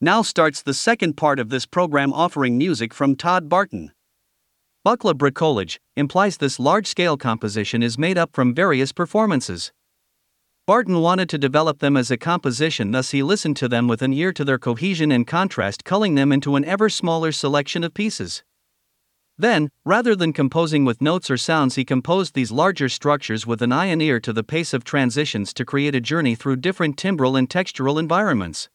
Now starts the second part of this program offering music from Todd Barton. Buckla bricolage implies this large-scale composition is made up from various performances. Barton wanted to develop them as a composition, thus he listened to them with an ear to their cohesion and contrast, culling them into an ever smaller selection of pieces. Then, rather than composing with notes or sounds, he composed these larger structures with an eye and ear to the pace of transitions to create a journey through different timbral and textural environments.